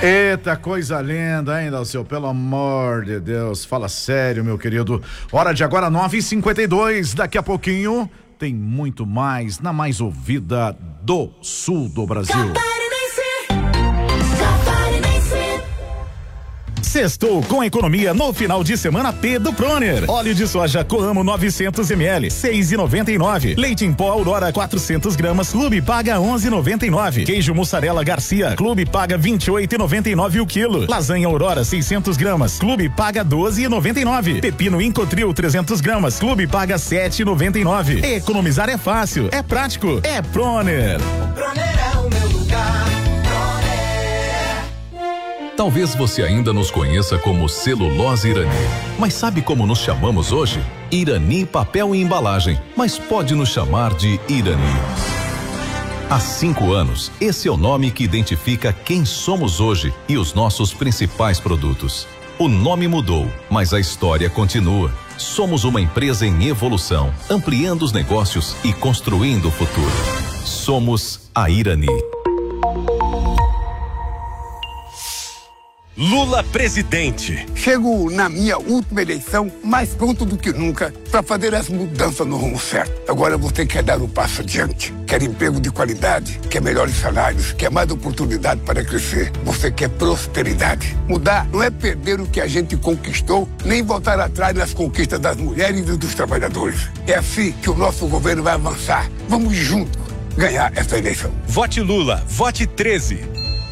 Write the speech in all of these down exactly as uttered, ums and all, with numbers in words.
Eita, coisa linda, hein, Dalceu? Pelo amor de Deus, fala sério, meu querido. Hora de agora, nove e cinquenta e dois. Daqui a pouquinho tem muito mais na mais ouvida do sul do Brasil. Sextou com economia no final de semana P do Proner. Óleo de soja Coamo novecentos mililitros, seis e noventa e nove. Leite em pó Aurora quatrocentos gramas, Clube paga onze e noventa e nove. Queijo mussarela Garcia, Clube paga vinte e oito e noventa e nove o quilo. Lasanha Aurora seiscentos gramas, Clube paga doze e noventa e nove. Pepino Incotril trezentos gramas, Clube paga sete e noventa e nove. Economizar é fácil, é prático, é Proner. O Proner é o meu lugar. Talvez você ainda nos conheça como Celulose Irani, mas sabe como nos chamamos hoje? Irani Papel e Embalagem, mas pode nos chamar de Irani. Há cinco anos, esse é o nome que identifica quem somos hoje e os nossos principais produtos. O nome mudou, mas a história continua. Somos uma empresa em evolução, ampliando os negócios e construindo o futuro. Somos a Irani. Lula presidente. Chego na minha última eleição mais pronto do que nunca para fazer as mudanças no rumo certo. Agora você quer dar um passo adiante, quer emprego de qualidade, quer melhores salários, quer mais oportunidade para crescer. Você quer prosperidade. Mudar não é perder o que a gente conquistou, nem voltar atrás nas conquistas das mulheres e dos trabalhadores. É assim que o nosso governo vai avançar. Vamos juntos ganhar essa eleição. Vote Lula, vote treze.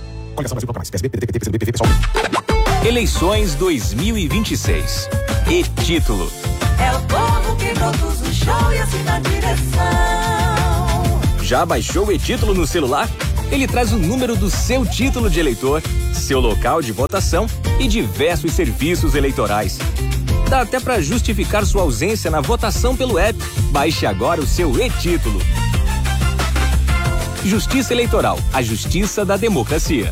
Eleições dois mil e vinte e seis. E título: é o povo que produz o show e assim na direção. Já baixou o e-título no celular? Ele traz o número do seu título de eleitor, seu local de votação e diversos serviços eleitorais. Dá até para justificar sua ausência na votação pelo app. Baixe agora o seu e-título. Justiça Eleitoral, a justiça da democracia.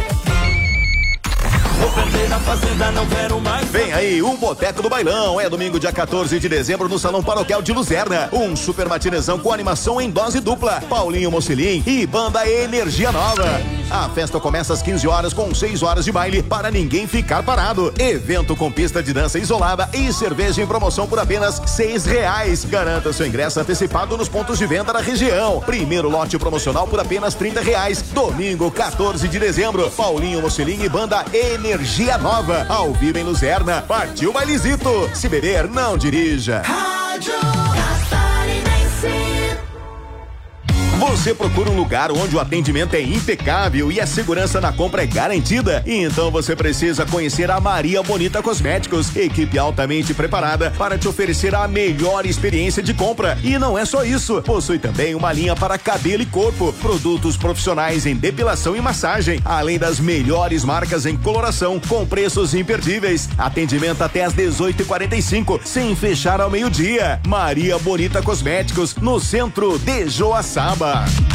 Vou perder na fazenda, não quero mais. Vem aí, o Boteco do Bailão. É domingo, dia quatorze de dezembro, no Salão Paroquial de Luzerna. Um super matinezão com animação em dose dupla. Paulinho Mocilim e banda Energia Nova. A festa começa às quinze horas com seis horas de baile para ninguém ficar parado. Evento com pista de dança isolada e cerveja em promoção por apenas seis reais. Garanta seu ingresso antecipado nos pontos de venda da região. Primeiro lote promocional por apenas trinta reais. Domingo, quatorze de dezembro. Paulinho Mocilim e banda Energia Nova. Ao vivo em Luzerna. Partiu bailezito. Se beber, não dirija. Rádio Catarinense. Você procura um lugar onde o atendimento é impecável e a segurança na compra é garantida? Então você precisa conhecer a Maria Bonita Cosméticos, equipe altamente preparada para te oferecer a melhor experiência de compra. E não é só isso, possui também uma linha para cabelo e corpo, produtos profissionais em depilação e massagem, além das melhores marcas em coloração, com preços imperdíveis. Atendimento até às dezoito e quarenta e cinco, sem fechar ao meio-dia. Maria Bonita Cosméticos, no centro de Joaçaba.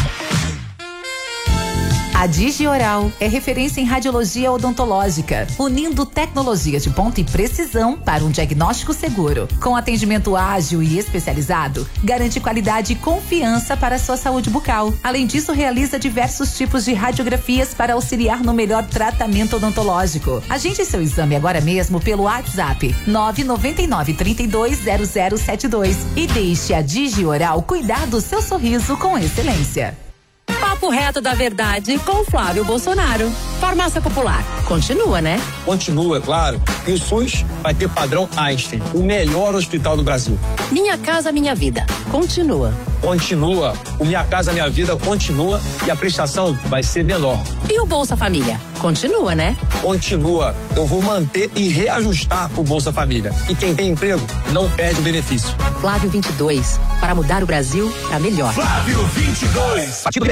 A Digioral é referência em radiologia odontológica, unindo tecnologia de ponta e precisão para um diagnóstico seguro. Com atendimento ágil e especializado, garante qualidade e confiança para a sua saúde bucal. Além disso, realiza diversos tipos de radiografias para auxiliar no melhor tratamento odontológico. Agende seu exame agora mesmo pelo WhatsApp nove nove nove, três dois zero zero sete dois e deixe a Digioral cuidar do seu sorriso com excelência. Papo reto da verdade com Flávio Bolsonaro. Farmácia Popular. Continua, né? Continua, claro. E o SUS vai ter padrão Einstein, o melhor hospital do Brasil. Minha Casa Minha Vida. Continua. Continua. O Minha Casa Minha Vida continua e a prestação vai ser menor. E o Bolsa Família? Continua, né? Continua. Eu vou manter e reajustar o Bolsa Família. E quem tem emprego não perde o benefício. Flávio vinte e dois. Para mudar o Brasil para melhor. Flávio vinte e dois. Partido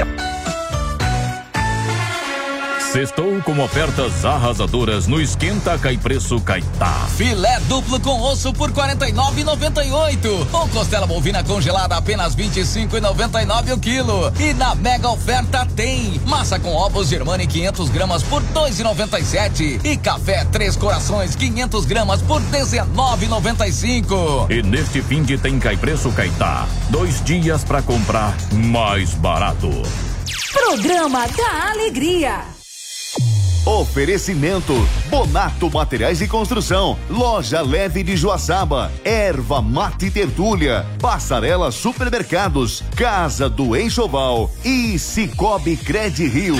Sextou com ofertas arrasadoras no Esquenta Cai Preço Caetá. Filé duplo com osso por quarenta e nove e noventa e oito. Ou costela bovina congelada apenas vinte e cinco e noventa e nove o quilo. E na mega oferta tem massa com ovos Germani quinhentos gramas por dois e noventa e sete. E café Três Corações quinhentos gramas por dezenove e noventa e cinco. E neste fim de tem Cai Preço Caetá. Dois dias pra comprar mais barato. Programa da Alegria. Oferecimento Bonato Materiais de Construção, Loja Leve de Joaçaba, Erva Mate Tertúlia, Passarela Supermercados, Casa do Enxoval e Cicobi Cred Rio.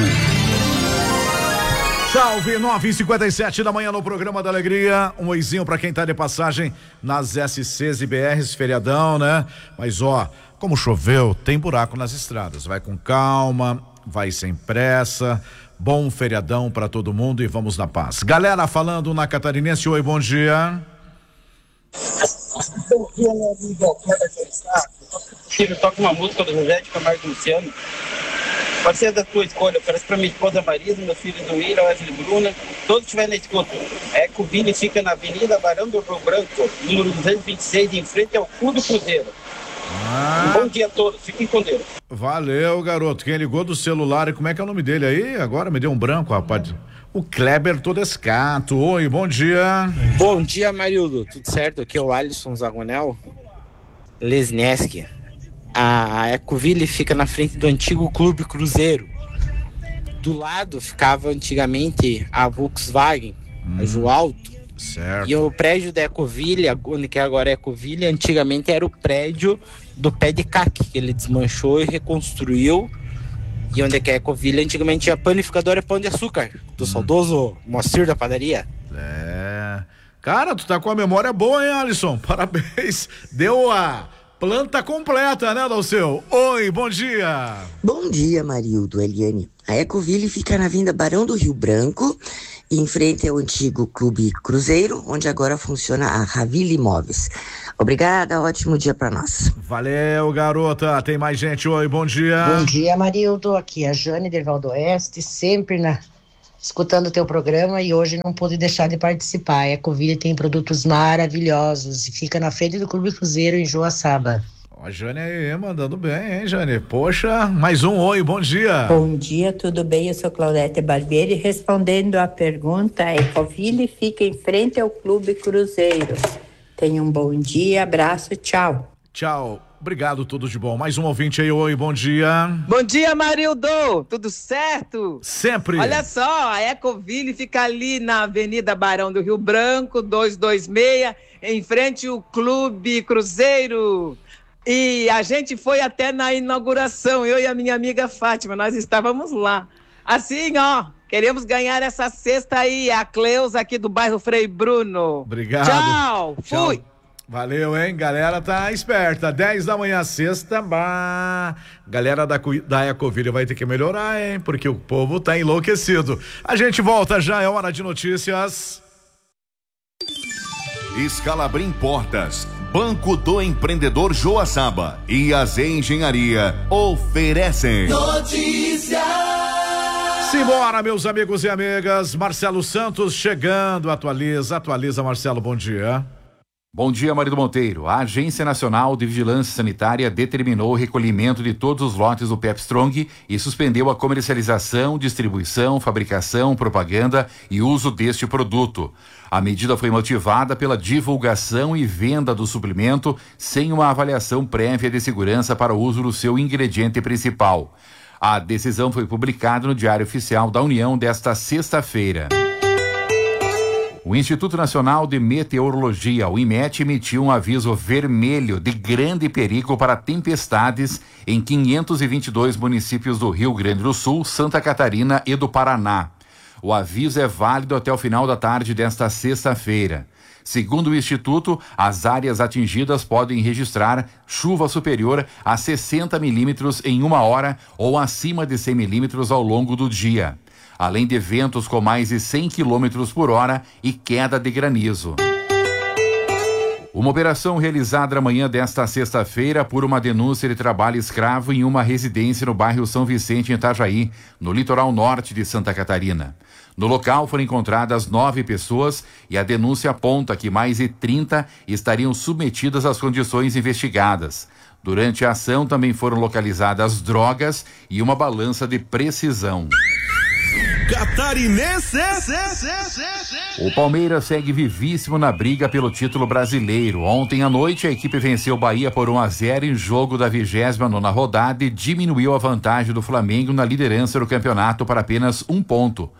Salve, nove e cinquenta e sete da manhã no programa da Alegria. Um oizinho pra quem tá de passagem nas S Cs e B Rs, feriadão, né? Mas ó, como choveu, tem buraco nas estradas. Vai com calma, vai sem pressa. Bom feriadão pra todo mundo e vamos na paz. Galera falando na Catarinense, oi, bom dia. Bom dia, meu amigo. Filho, toca uma música do José de Camargo Luciano. Pode ser da tua escolha, parece pra minha esposa Marisa, meu filho do Ira, Wesley Bruna, todos estiverem na escuta. É que o Vini fica na Avenida Barão do Rio Branco, número duzentos e vinte e seis, em frente ao Clube Cruzeiro. Ah. Um bom dia a todos, fiquem com Deus. Valeu, garoto. Quem ligou do celular, e como é que é o nome dele aí? Agora me deu um branco, rapaz. O Kleber Todescato. Oi, bom dia. Bom dia, Marildo. Tudo certo? Aqui é o Alisson Zagonel Lesneski. A Ecoville fica na frente do antigo Clube Cruzeiro. Do lado ficava antigamente a Volkswagen, hum, a Joalto. Certo. E o prédio da Ecoville, onde que agora é Ecoville, antigamente era o prédio do pé de caque, que ele desmanchou e reconstruiu. E onde é que é Ecoville, antigamente tinha panificadora Pão de Açúcar, do hum. saudoso Moacir da padaria. É. Cara, tu tá com a memória boa, hein, Alisson? Parabéns. Deu a planta completa, né, Dalceu? Oi, bom dia. Bom dia, Marildo, Eliane. A Ecoville fica na Avenida Barão do Rio Branco, em frente ao antigo Clube Cruzeiro, onde agora funciona a Raville Imóveis. Obrigada, ótimo dia pra nós. Valeu, garota. Tem mais gente. Oi, bom dia. Bom dia, Marildo. Aqui é a Jane Derval do Oeste, sempre na... escutando o teu programa, e hoje não pude deixar de participar. A Ecoville tem produtos maravilhosos e fica na frente do Clube Cruzeiro em Joaçaba. Ó, a Jane aí, mandando bem, hein, Jane? Poxa, mais um oi, bom dia. Bom dia, tudo bem? Eu sou Claudete Barbieri, respondendo a pergunta, a Ecoville fica em frente ao Clube Cruzeiro. Tenha um bom dia, abraço, tchau. Tchau. Obrigado, tudo de bom. Mais um ouvinte aí, oi, bom dia. Bom dia, Marildo, tudo certo? Sempre. Olha só, a Ecoville fica ali na Avenida Barão do Rio Branco, duzentos e vinte e seis, em frente ao Clube Cruzeiro. E a gente foi até na inauguração, eu e a minha amiga Fátima, nós estávamos lá. Assim, ó, queremos ganhar essa cesta aí, a Cleusa aqui do bairro Frei Bruno. Obrigado. Tchau, Tchau. Fui. Valeu, hein? Galera tá esperta. dez da manhã, sexta, bah. Galera da, da Ecoville vai ter que melhorar, hein? Porque o povo tá enlouquecido. A gente volta já, é hora de notícias. Escalabrim Portas, Banco do Empreendedor Joaçaba e a Z Engenharia oferecem Notícias. Simbora, meus amigos e amigas. Marcelo Santos chegando. Atualiza, atualiza, Marcelo, bom dia. Bom dia, Marido Monteiro. A Agência Nacional de Vigilância Sanitária determinou o recolhimento de todos os lotes do Pep Strong e suspendeu a comercialização, distribuição, fabricação, propaganda e uso deste produto. A medida foi motivada pela divulgação e venda do suplemento sem uma avaliação prévia de segurança para o uso do seu ingrediente principal. A decisão foi publicada no Diário Oficial da União desta sexta-feira. O Instituto Nacional de Meteorologia, o IMET, emitiu um aviso vermelho de grande perigo para tempestades em quinhentos e vinte e dois municípios do Rio Grande do Sul, Santa Catarina e do Paraná. O aviso é válido até o final da tarde desta sexta-feira. Segundo o Instituto, as áreas atingidas podem registrar chuva superior a sessenta milímetros em uma hora ou acima de cem milímetros ao longo do dia, além de ventos com mais de cem quilômetros por hora e queda de granizo. Uma operação realizada na manhã desta sexta-feira por uma denúncia de trabalho escravo em uma residência no bairro São Vicente, em Itajaí, no litoral norte de Santa Catarina. No local foram encontradas nove pessoas e a denúncia aponta que mais de trinta estariam submetidas às condições investigadas. Durante a ação também foram localizadas drogas e uma balança de precisão. Catarinense. O Palmeiras segue vivíssimo na briga pelo título brasileiro. Ontem à noite a equipe venceu o Bahia por um a zero em jogo da vigésima nona rodada e diminuiu a vantagem do Flamengo na liderança do campeonato para apenas um ponto.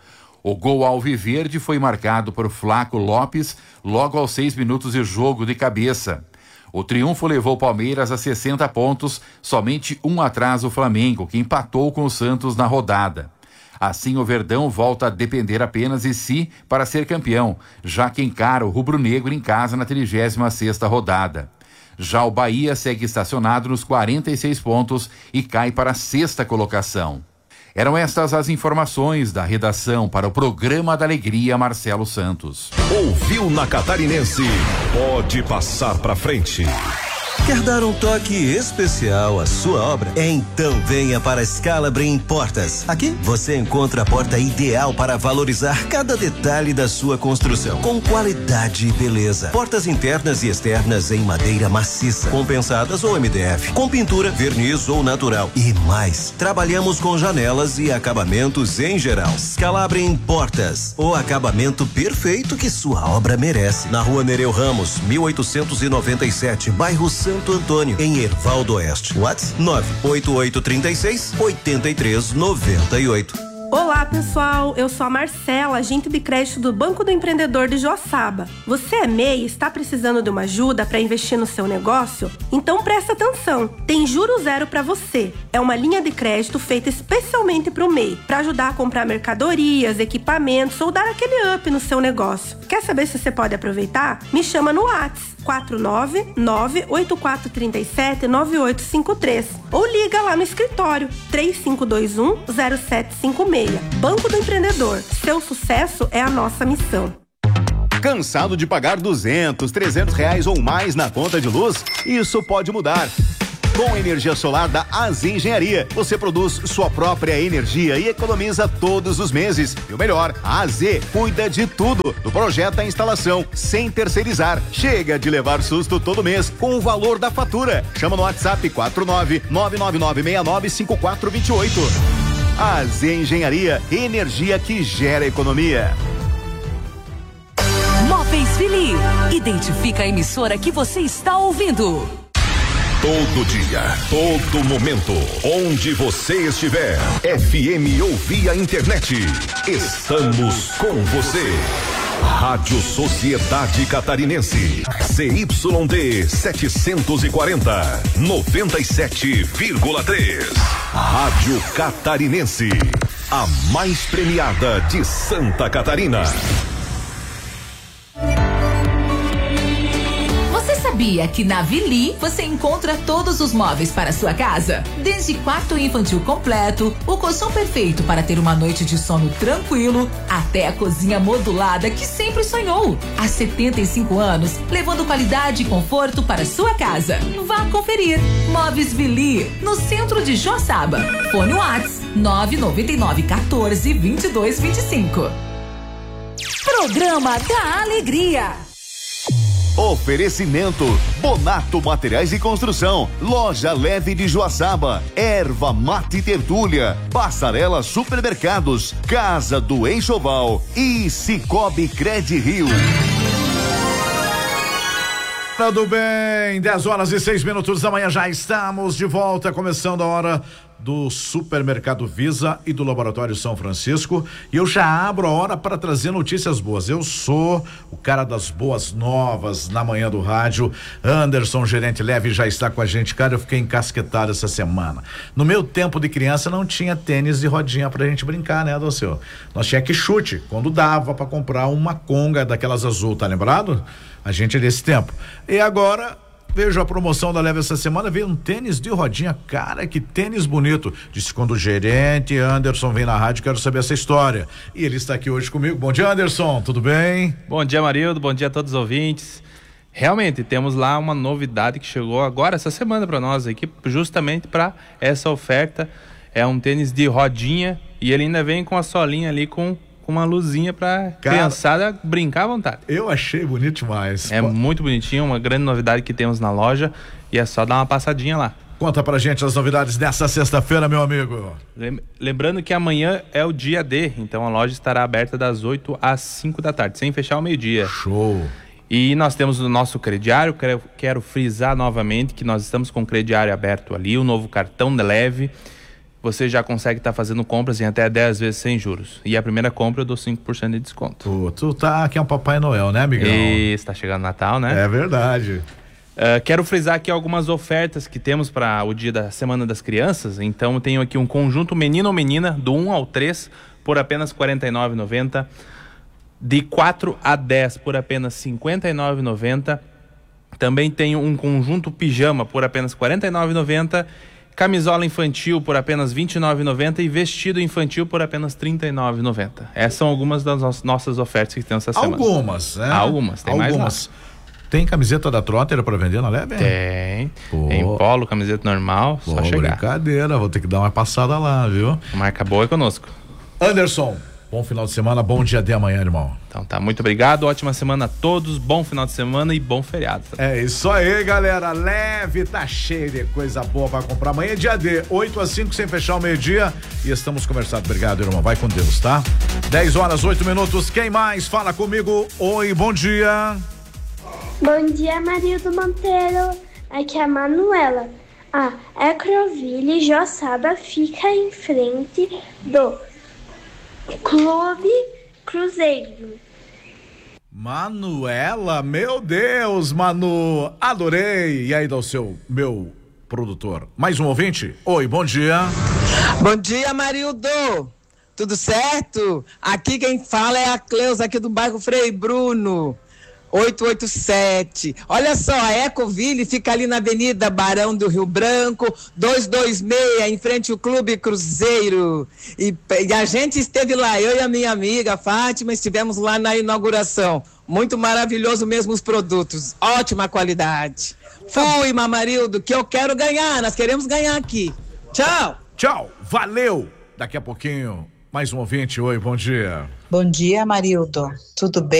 O gol alviverde foi marcado por Flaco Lopes logo aos seis minutos de jogo de cabeça. O triunfo levou o Palmeiras a sessenta pontos, somente um atrás do Flamengo, que empatou com o Santos na rodada. Assim, o Verdão volta a depender apenas de si para ser campeão, já que encara o rubro-negro em casa na trigésima sexta rodada. Já o Bahia segue estacionado nos quarenta e seis pontos e cai para a sexta colocação. Eram estas as informações da redação para o Programa da Alegria, Marcelo Santos. Ouviu na Catarinense? Pode passar para frente. Quer dar um toque especial à sua obra? Então venha para a Scalabrin Portas. Aqui você encontra a porta ideal para valorizar cada detalhe da sua construção, com qualidade e beleza. Portas internas e externas em madeira maciça, compensadas ou M D F, com pintura, verniz ou natural e mais. Trabalhamos com janelas e acabamentos em geral. Scalabrin Portas, o acabamento perfeito que sua obra merece. Na Rua Nereu Ramos, mil oitocentos e noventa e sete, bairro Santo Antônio, em Ervaldo Oeste. WhatsApp nove oito oito três seis, oito três nove oito. Olá pessoal, eu sou a Marcela, agente de crédito do Banco do Empreendedor de Joaçaba. Você é M E I e está precisando de uma ajuda para investir no seu negócio? Então presta atenção, tem Juro Zero para você. É uma linha de crédito feita especialmente para o M E I, para ajudar a comprar mercadorias, equipamentos ou dar aquele up no seu negócio. Quer saber se você pode aproveitar? Me chama no WhatsApp quatro nove nove oito quatro três sete nove oito cinco três ou liga lá no escritório três cinco dois um zero sete cinco seis. Banco do Empreendedor, seu sucesso é a nossa missão. Cansado de pagar duzentos, trezentos reais ou mais na conta de luz? Isso pode mudar. Com a energia solar da A Z Engenharia, você produz sua própria energia e economiza todos os meses. E o melhor, a A Z cuida de tudo, do projeto à instalação, sem terceirizar. Chega de levar susto todo mês com o valor da fatura. Chama no WhatsApp quatro nove nove nove nove seis nove cinco quatro dois oito. A Z Engenharia, energia que gera economia. Móveis Fili, identifica a emissora que você está ouvindo. Todo dia, todo momento, onde você estiver, F M ou via internet, estamos com você. Rádio Sociedade Catarinense, C Y D setecentos e quarenta, noventa e sete vírgula três. Rádio Catarinense, a mais premiada de Santa Catarina. Sabia que na Vili você encontra todos os móveis para sua casa? Desde quarto infantil completo, o colchão perfeito para ter uma noite de sono tranquilo, até a cozinha modulada que sempre sonhou. Há setenta e cinco anos, levando qualidade e conforto para sua casa. Vá conferir. Móveis Vili, no centro de Joaçaba. Fone WhatsApp nove nove nove um quatro dois dois dois cinco. Programa da Alegria. Oferecimento Bonato Materiais de Construção, Loja Leve de Joaçaba, Erva Mate Tertúlia, Passarela Supermercados, Casa do Enxoval e Cicobi Cred Rio. Tudo bem, dez horas e seis minutos da manhã, já estamos de volta, começando a hora do Supermercado Visa e do Laboratório São Francisco, e eu já abro a hora para trazer notícias boas. Eu sou o cara das boas novas na manhã do rádio. Anderson, gerente leve, já está com a gente. Cara, eu fiquei encasquetado essa semana. No meu tempo de criança não tinha tênis de rodinha pra gente brincar, né, Docil? Nós tinha que chute, quando dava para comprar uma conga daquelas azul, tá lembrado? A gente é desse tempo. E agora vejo a promoção da Leve essa semana, veio um tênis de rodinha. Cara, que tênis bonito. Disse quando o gerente Anderson vem na rádio, quero saber essa história. E ele está aqui hoje comigo. Bom dia, Anderson, tudo bem? Bom dia, Marildo, bom dia a todos os ouvintes. Realmente, temos lá uma novidade que chegou agora, essa semana para nós aqui, justamente para essa oferta. É um tênis de rodinha e ele ainda vem com a solinha ali com com uma luzinha pra Cara, criançada brincar à vontade. Eu achei bonito demais. É Pô. muito bonitinho, uma grande novidade que temos na loja e é só dar uma passadinha lá. Conta pra gente as novidades dessa sexta-feira, meu amigo. Lembrando que amanhã é o dia D, então a loja estará aberta das oito às cinco da tarde, sem fechar o meio-dia. Show! E nós temos o nosso crediário, quero, quero frisar novamente que nós estamos com o crediário aberto ali, o novo cartão de leve. você já consegue estar tá fazendo compras em até dez vezes sem juros. E a primeira compra eu dou cinco por cento de desconto. Pô, tu tá aqui é um Papai Noel, né, amigão? Isso, tá chegando Natal, né? É verdade. Uh, quero frisar aqui algumas ofertas que temos para o dia da Semana das Crianças. Então eu tenho aqui um conjunto menino ou menina do um ao três por apenas quarenta e nove reais e noventa centavos. De quatro a dez por apenas cinquenta e nove reais e noventa centavos. Também tenho um conjunto pijama por apenas quarenta e nove reais e noventa centavos. Camisola infantil por apenas vinte e nove reais e noventa centavos e vestido infantil por apenas trinta e nove reais e noventa centavos. Essas são algumas das nossas ofertas que temos essa semana. Algumas, né? Algumas, tem algumas. mais lá. Tem camiseta da Trotter para vender na Leve? Tem. Pô. Em polo, camiseta normal, Pô, só chegar. Brincadeira, vou ter que dar uma passada lá, viu? Marca boa é conosco. Anderson, bom final de semana, bom dia de amanhã, irmão. Então tá, muito obrigado, ótima semana a todos, bom final de semana e bom feriado. É isso aí, galera, Leve tá cheio de coisa boa para comprar. Amanhã é dia D, oito a cinco, sem fechar o meio-dia, e estamos conversando. Obrigado, irmão, vai com Deus, tá? dez horas, oito minutos, quem mais? Fala comigo, oi, bom dia. Bom dia, Marildo Monteiro. Aqui é a Manuela. A Ecroville Joçaba fica em frente do Clube Cruzeiro. Manuela, meu Deus, Manu, adorei. E aí, dá o seu, meu produtor. Mais um ouvinte? Oi, bom dia. Bom dia, Marildo. Tudo certo? Aqui quem fala é a Cleusa, aqui do bairro Frei Bruno. oito oito sete. Olha só, a Ecoville fica ali na Avenida Barão do Rio Branco, duzentos e vinte e seis, em frente ao Clube Cruzeiro. E, e a gente esteve lá, eu e a minha amiga Fátima, estivemos lá na inauguração. Muito maravilhoso mesmo os produtos, ótima qualidade. Fui, Mamarildo, que eu quero ganhar, nós queremos ganhar aqui. Tchau. Tchau, valeu. Daqui a pouquinho, mais um ouvinte. Oi, bom dia. Bom dia, Marildo. Tudo bem?